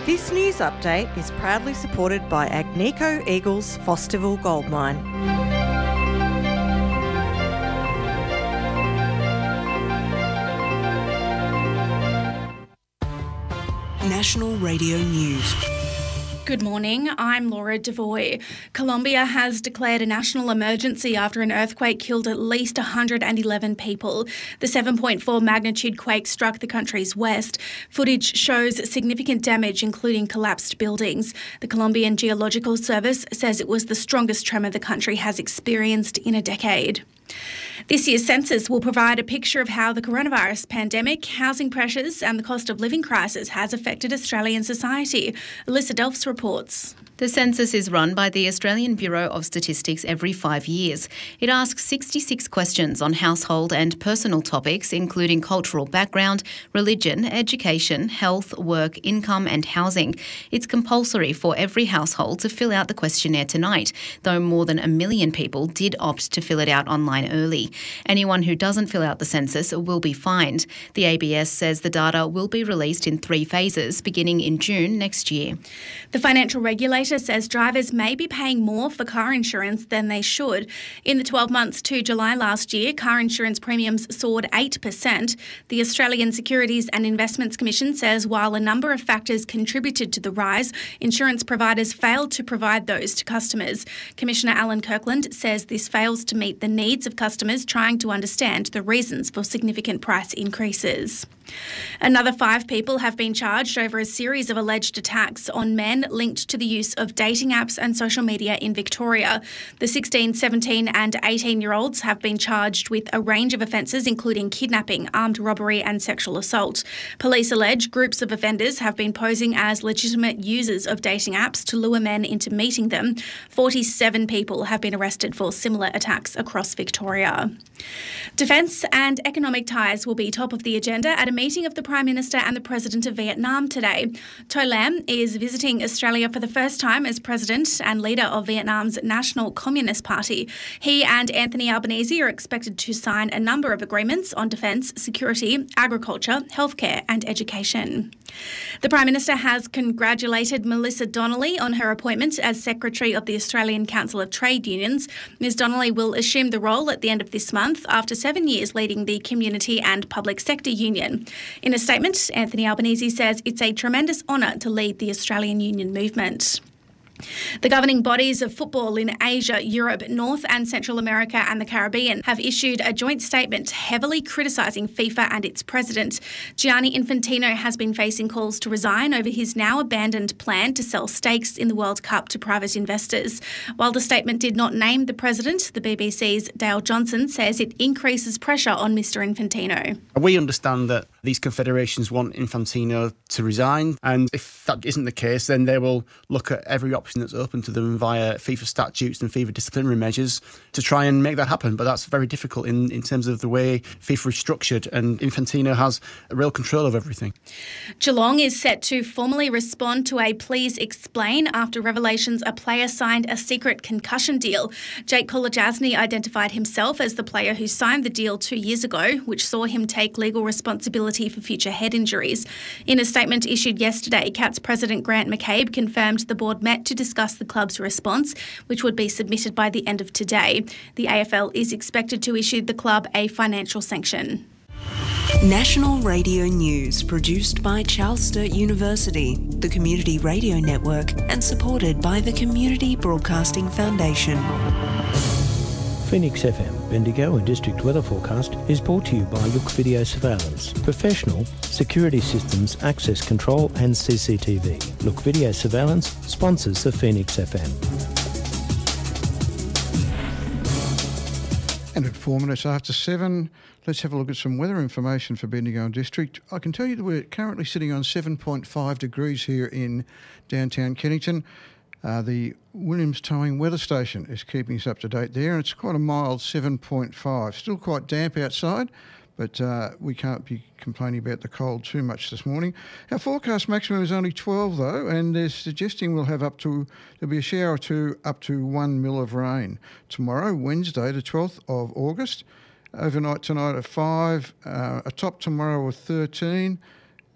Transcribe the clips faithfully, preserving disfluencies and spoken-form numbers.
This news update is proudly supported by Agnico Eagles Fosterville Gold Mine. National Radio News. Good morning, I'm Laura Devoy. Colombia has declared a national emergency after an earthquake killed at least one hundred eleven people. The seven point four magnitude quake struck the country's west. Footage shows significant damage, including collapsed buildings. The Colombian Geological Service says it was the strongest tremor the country has experienced in a decade. This year's census will provide a picture of how the coronavirus pandemic, housing pressures and the cost of living crisis has affected Australian society. Alyssa Delphs reports. The census is run by the Australian Bureau of Statistics every five years. It asks sixty-six questions on household and personal topics, including cultural background, religion, education, health, work, income and housing. It's compulsory for every household to fill out the questionnaire tonight, though more than a million people did opt to fill it out online early. Anyone who doesn't fill out the census will be fined. The A B S says the data will be released in three phases, beginning in June next year. The financial regulator says drivers may be paying more for car insurance than they should. In the twelve months to July last year, car insurance premiums soared eight percent. The Australian Securities and Investments Commission says while a number of factors contributed to the rise, insurance providers failed to provide those to customers. Commissioner Alan Kirkland says this fails to meet the needs of customers trying to understand the reasons for significant price increases. Another five people have been charged over a series of alleged attacks on men linked to the use of dating apps and social media in Victoria. The sixteen, seventeen and eighteen-year-olds have been charged with a range of offences, including kidnapping, armed robbery and sexual assault. Police allege groups of offenders have been posing as legitimate users of dating apps to lure men into meeting them. forty-seven people have been arrested for similar attacks across Victoria. Defence and economic ties will be top of the agenda at a meeting of the Prime Minister and the President of Vietnam today. To Lam is visiting Australia for the first time as President and leader of Vietnam's National Communist Party. He and Anthony Albanese are expected to sign a number of agreements on defence, security, agriculture, healthcare and education. The Prime Minister has congratulated Melissa Donnelly on her appointment as Secretary of the Australian Council of Trade Unions. Ms Donnelly will assume the role at the end of this month after seven years leading the Community and Public Sector Union. In a statement, Anthony Albanese says it's a tremendous honour to lead the Australian Union movement. The governing bodies of football in Asia, Europe, North and Central America and the Caribbean have issued a joint statement heavily criticising FIFA and its president. Gianni Infantino has been facing calls to resign over his now abandoned plan to sell stakes in the World Cup to private investors. While the statement did not name the president, the B B C's Dale Johnson says it increases pressure on Mister Infantino. We understand that these confederations want Infantino to resign, and if that isn't the case, then they will look at every option that's open to them via FIFA statutes and FIFA disciplinary measures to try and make that happen. But that's very difficult in, in terms of the way FIFA is structured, and Infantino has a real control of everything. Geelong is set to formally respond to a please explain after revelations a player signed a secret concussion deal. Jake Kolodjasny identified himself as the player who signed the deal two years ago, which saw him take legal responsibility for future head injuries. In a statement issued yesterday, Cats President Grant McCabe confirmed the board met to discuss the club's response, which would be submitted by the end of today. The A F L is expected to issue the club a financial sanction. National Radio News, produced by Charles Sturt University, the Community Radio Network, and supported by the Community Broadcasting Foundation. Phoenix F M, Bendigo and District Weather Forecast is brought to you by Look Video Surveillance. Professional security systems, access control and C C T V. Look Video Surveillance sponsors the Phoenix F M. And at four minutes after seven, let's have a look at some weather information for Bendigo and District. I can tell you that we're currently sitting on seven point five degrees here in downtown Kennington. Uh, the Williams Towing Weather Station is keeping us up to date there, and it's quite a mild seven point five. Still quite damp outside, but uh, we can't be complaining about the cold too much this morning. Our forecast maximum is only twelve though, and they're suggesting we'll have up to, there'll be a shower or two up to one mil of rain. Tomorrow, Wednesday, the twelfth of August, overnight tonight at five, uh, a top tomorrow of thirteen,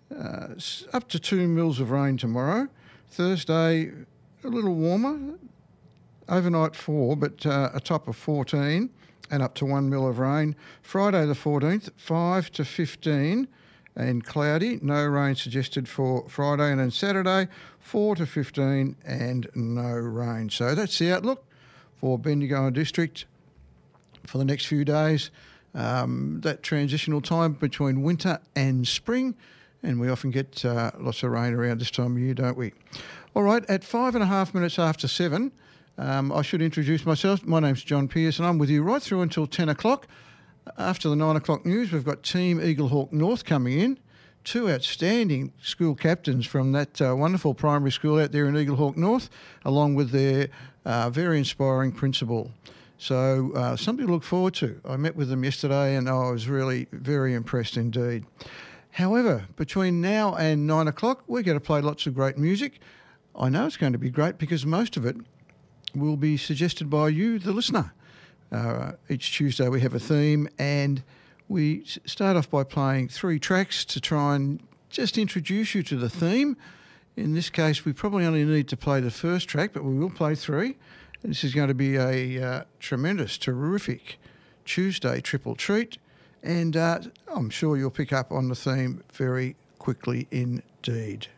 Uh, up to two mils of rain tomorrow. Thursday, a little warmer. Overnight four, but uh, a top of fourteen and up to one mil of rain. Friday the fourteenth, five to fifteen and cloudy. No rain suggested for Friday. And then Saturday, four to fifteen and no rain. So that's the outlook for Bendigo District for the next few days. Um, that transitional time between winter and spring. And we often get uh, lots of rain around this time of year, don't we? All right, at five and a half minutes after seven, Um, I should introduce myself. My name's John Pearce and I'm with you right through until ten o'clock. After the nine o'clock news, we've got Team Eaglehawk North coming in. Two outstanding school captains from that uh, wonderful primary school out there in Eaglehawk North, along with their uh, very inspiring principal. So uh, something to look forward to. I met with them yesterday and I was really very impressed indeed. However, between now and nine o'clock, we're going to play lots of great music. I know it's going to be great because most of it will be suggested by you, the listener. Uh, each Tuesday we have a theme and we start off by playing three tracks to try and just introduce you to the theme. In this case, we probably only need to play the first track, but we will play three. And this is going to be a uh, tremendous, terrific Tuesday triple treat. And uh, I'm sure you'll pick up on the theme very quickly indeed.